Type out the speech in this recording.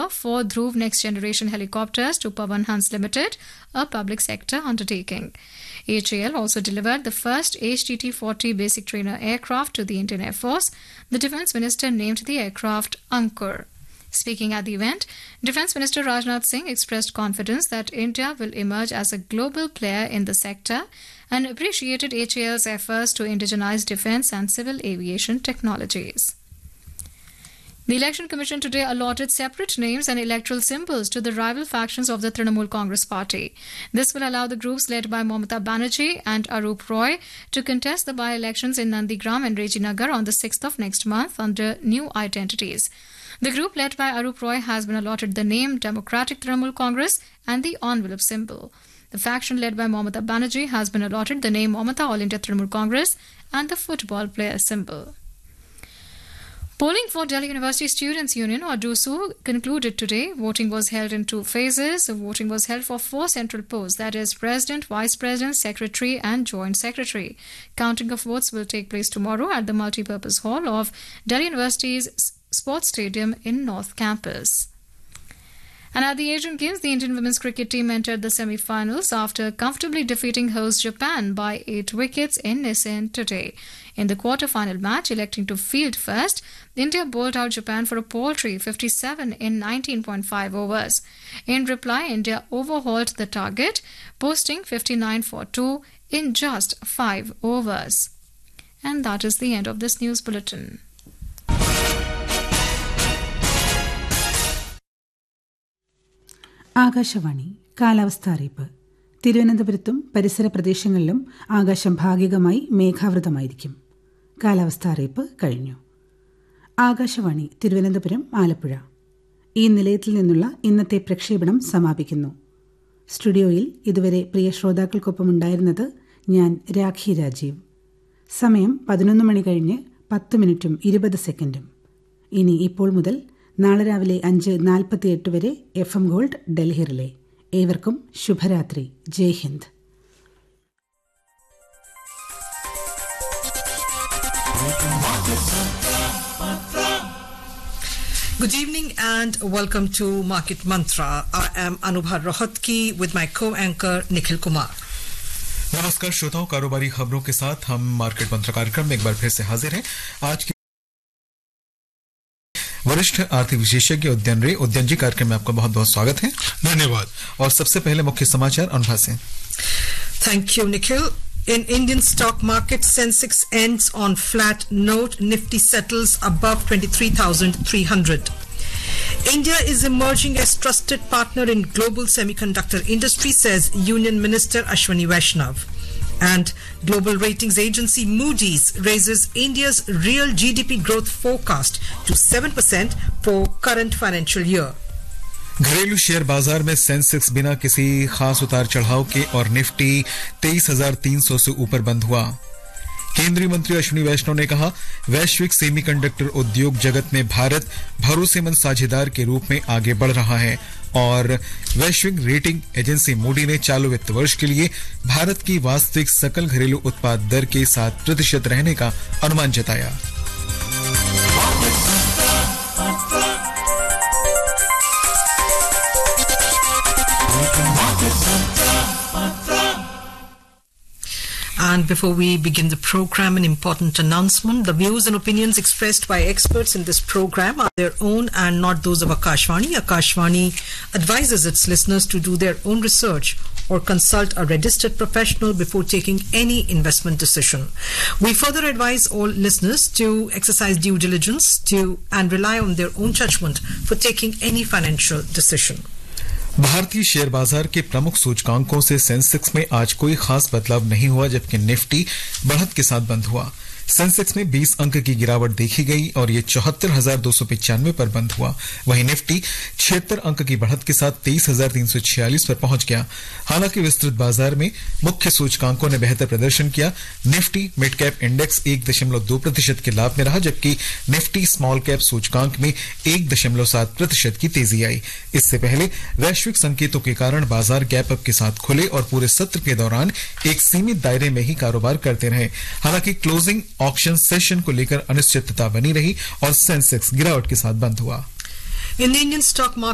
order for Dhruv Next Generation helicopters to Pawan Hans Limited, a public sector undertaking. HAL also delivered the first HTT-40 basic trainer aircraft to the Indian Air Force. The Defence Minister named the aircraft Ankur. Speaking at the event, Defence Minister Rajnath Singh expressed confidence that India will emerge as a global player in the sector and appreciated HAL's efforts to indigenize defence and civil aviation technologies. The Election Commission today allotted separate names and electoral symbols to the rival factions of the Trinamool Congress party. This will allow the groups led by Mamata Banerjee and Arup Roy to contest the by-elections in Nandigram and Rejinagar on the 6th of next month under new identities. The group led by Arup Roy has been allotted the name Democratic Trinamool Congress and the envelope symbol. The faction led by Mamata Banerjee has been allotted the name Mamata All India Trinamool Congress and the football player symbol. Polling for Delhi University Students' Union or DUSU concluded today. Voting was held in two phases. Voting was held for 4 central posts, that is President, Vice President, Secretary and Joint Secretary. Counting of votes will take place tomorrow at the multipurpose hall of Delhi University's Sports Stadium in North Campus. And at the Asian Games, the Indian women's cricket team entered the semi-finals after comfortably defeating host Japan by 8 wickets in Nissan today. In the quarter-final match, electing to field first, India bowled out Japan for a paltry 57 in 19.5 overs. In reply, India overhauled the target, posting 59 for 2 in just 5 overs. And that is the end of this news bulletin. Akashvani കാലാവസ്ഥാ അറിയിപ്പ്. തിരുവനന്തപുരത്തും പരിസര പ്രദേശങ്ങളിലും ആകാശം ഭാഗികമായി മേഘാവൃതമായിരിക്കും. കാലാവസ്ഥാ അറിയിപ്പ് കഴിഞ്ഞു. ആകാശവാണി തിരുവനന്തപുരം ആലപ്പുഴ. ഈ നിലയത്തിൽ നിന്നുള്ള ഇന്നത്തെ പ്രക്ഷേപണം സമാപിക്കുന്നു. സ്റ്റുഡിയോയിൽ ഇതുവരെ പ്രിയ ശ്രോതാക്കൾക്കൊപ്പമുണ്ടായിരുന്നത് ഞാൻ രാഖി രാജീവ്. സമയം 11 മണി കഴിഞ്ഞ് 10 മിനിറ്റും 20 സെക്കൻഡും. ഇനി ഇപ്പോൾ മുതൽ നാളെ രാവിലെ 5:48 വരെ FM ഗോൾഡ് ഡൽഹി റിലേ. ഏവർക്കും ശുഭരാത്രി. ജയ് Hind. Good evening and welcome to Market Mantra. I am Anubha Rohatgi with my co-anchor Nikhil Kumar. नमस्कार श्रोताओं, कारोबारी खबरों के साथ हम मार्केट मंत्र कार्यक्रम में एक बार फिर से हाजिर हैं. आज की वरिष्ठ आर्थिक विशेषज्ञ उद्यन जी कार्यक्रम में आपका बहुत बहुत स्वागत है. धन्यवाद. और सबसे पहले मुख्य समाचार अनुभा से. Thank you, Nikhil. In Indian stock market, Sensex ends on flat note. Nifty settles above 23,300. India is emerging as trusted partner in global semiconductor industry, says Union Minister Ashwini Vaishnav. And global ratings agency Moody's raises India's real GDP growth forecast to 7% for current financial year. घरेलू share बाजार में Sensex बिना किसी खास उतार चढ़ाव के और निफ्टी 23,300 से ऊपर बंद हुआ. केंद्रीय मंत्री अश्विनी वैष्णव ने कहा, वैश्विक सेमीकंडक्टर उद्योग जगत में भारत भरोसेमंद साझेदार के रूप में आगे बढ़ रहा है. और वैश्विक रेटिंग एजेंसी मूडी ने चालू वित्त वर्ष के लिए भारत की वास्तविक सकल घरेलू उत्पाद दर के 7% रहने का अनुमान जताया. And before we begin the program, an important announcement. The views and opinions expressed by experts in this program are their own and not those of Akashvani. Akashvani advises its listeners to do their own research or consult a registered professional before taking any investment decision. We further advise all listeners to exercise due diligence and rely on their own judgment for taking any financial decision. भारतीय share बाजार के प्रमुख सूचकांकों से Sensex में आज कोई खास बदलाव नहीं हुआ, जबकि निफ्टी बढ़त के साथ बंद हुआ. सेंसेक्स में 20 अंक की गिरावट देखी गई और ये 74,295 पर बंद हुआ. वहीं निफ्टी 76 अंक की बढ़त के साथ 23,346 पर पहुंच गया. हालांकि विस्तृत बाजार में मुख्य सूचकांकों ने बेहतर प्रदर्शन किया. निफ्टी मिड कैप इंडेक्स 1.2% के लाभ में रहा, जबकि निफ्टी स्मॉल कैप सूचकांक में 1.7% की तेजी आई. इससे पहले वैश्विक संकेतों के कारण बाजार गैप अप के साथ खुले और पूरे सत्र के दौरान एक सीमित दायरे में ही कारोबार करते रहे. हालांकि क्लोजिंग ऑक्शन सेशन को लेकर अनिश्चितता बनी रही और सेंसेक्स गिरावट के साथ बंद हुआ. In the Indian stock market,